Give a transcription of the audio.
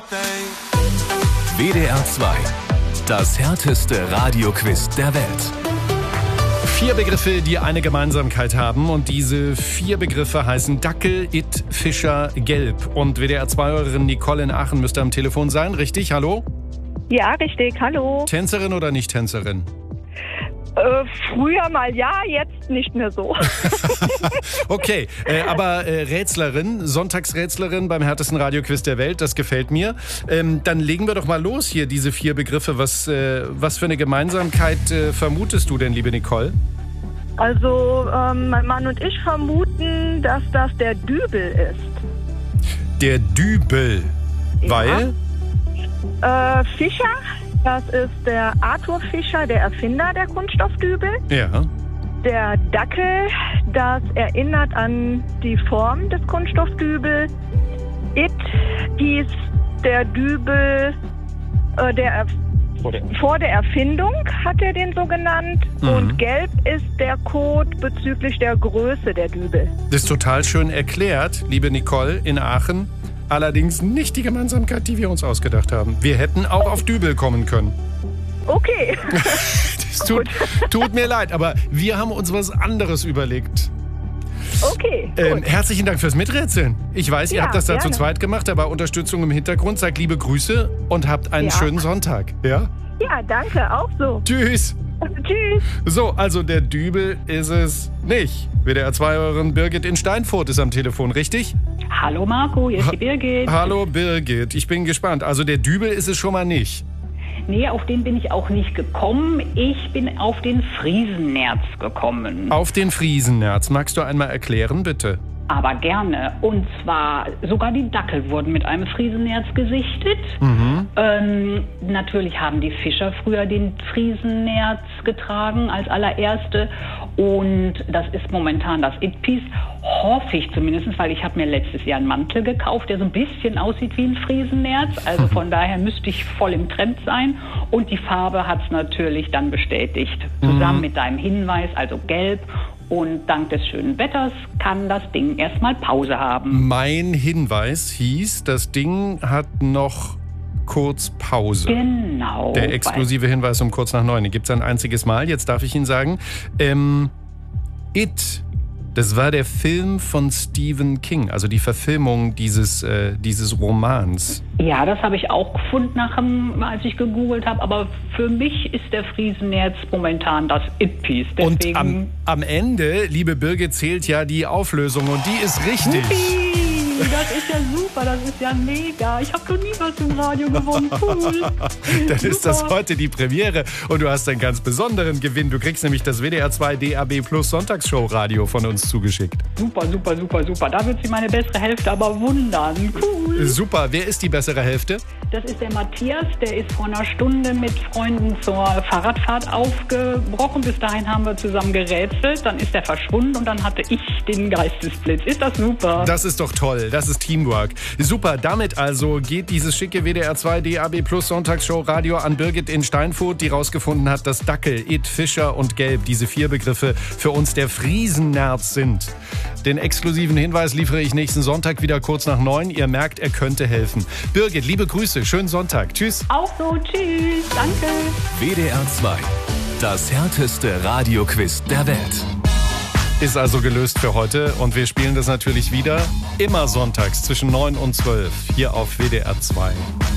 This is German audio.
WDR 2. Das härteste Radioquiz der Welt. 4 Begriffe, die eine Gemeinsamkeit haben. Und diese 4 Begriffe heißen Dackel, It, Fischer, Gelb. Und WDR-2-Hörerin Nicole in Aachen müsste am Telefon sein. Richtig? Hallo? Ja, richtig. Hallo. Tänzerin oder nicht Tänzerin? Früher mal ja, jetzt nicht mehr so. Okay, aber Rätslerin, Sonntagsrätslerin beim härtesten Radioquiz der Welt, das gefällt mir. Dann legen wir doch mal los hier, diese 4 Begriffe. Was für eine Gemeinsamkeit vermutest du denn, liebe Nicole? Also, mein Mann und ich vermuten, dass das der Dübel ist. Der Dübel, Ja. weil? Fischer, das ist der Arthur Fischer, der Erfinder der Kunststoffdübel. Ja. Der Dackel, das erinnert an die Form des Kunststoffdübel. It hieß der Dübel, vor der Erfindung hat er den so genannt. Und Gelb ist der Code bezüglich der Größe der Dübel. Das ist total schön erklärt, liebe Nicole in Aachen. Allerdings nicht die Gemeinsamkeit, die wir uns ausgedacht haben. Wir hätten auch auf Dübel kommen können. Okay. Das tut mir leid, aber wir haben uns was anderes überlegt. Okay, gut. Herzlichen Dank fürs Miträtseln. Ich weiß, ihr Ja, habt das da zu gerne. zweit gemacht, aber Unterstützung im Hintergrund. Sagt liebe Grüße und habt einen Ja. schönen Sonntag. Ja? Ja, danke, auch so. Tschüss. Tschüss. So, also der Dübel ist es nicht. WDR-2-Hörerin Birgit in Steinfurt ist am Telefon, richtig? Hallo Marco, hier ist die Birgit. Hallo Birgit, ich bin gespannt. Also der Dübel ist es schon mal nicht. Nee, auf den bin ich auch nicht gekommen. Ich bin auf den Friesennerz gekommen. Auf den Friesennerz. Magst du einmal erklären, bitte? Aber gerne. Und zwar, sogar die Dackel wurden mit einem Friesennerz gesichtet. Natürlich haben die Fischer früher den Friesennerz getragen als allererste. Und das ist momentan das It-Piece. Hoffe ich zumindest, weil ich habe mir letztes Jahr einen Mantel gekauft, der so ein bisschen aussieht wie ein Friesennerz. Also von daher müsste ich voll im Trend sein. Und die Farbe hat es natürlich dann bestätigt. Zusammen mit deinem Hinweis, also gelb. Und dank des schönen Wetters kann das Ding erstmal Pause haben. Mein Hinweis hieß, das Ding hat noch kurz Pause. Genau. Der exklusive Hinweis um kurz nach 9. Den gibt es ein einziges Mal. Jetzt darf ich Ihnen sagen, It, das war der Film von Stephen King, also die Verfilmung dieses Romans. Ja, das habe ich auch gefunden, als ich gegoogelt habe. Aber für mich ist der Friesennerz momentan das It-Piece. Und am Ende, liebe Birgit, zählt ja die Auflösung und die ist richtig. Das ist ja super, das ist ja mega. Ich habe noch nie was im Radio gewonnen. Cool. Dann ist das Super. heute die Premiere und du hast einen ganz besonderen Gewinn. Du kriegst nämlich das WDR 2 DAB Plus Sonntagsshow-Radio von uns zugeschickt. Super, super, super, super. Da wird sich meine bessere Hälfte aber wundern. Cool. Super, wer ist die bessere Hälfte? Das ist der Matthias, der ist vor einer Stunde mit Freunden zur Fahrradfahrt aufgebrochen. Bis dahin haben wir zusammen gerätselt, dann ist er verschwunden und dann hatte ich den Geistesblitz. Ist das super? Das ist doch toll, das ist Teamwork. Super, damit also geht dieses schicke WDR 2 DAB Plus Sonntagsshow Radio an Birgit in Steinfurt, die rausgefunden hat, dass Dackel, It, Fischer und Gelb, diese 4 Begriffe für uns der Friesennerz sind. Den exklusiven Hinweis liefere ich nächsten Sonntag wieder kurz nach 9. Ihr merkt, er könnte helfen. Birgit, liebe Grüße, schönen Sonntag. Tschüss. Auch so, tschüss, danke. WDR 2. Das härteste Radioquiz der Welt. Ist also gelöst für heute und wir spielen das natürlich wieder immer sonntags zwischen 9 und 12 hier auf WDR 2.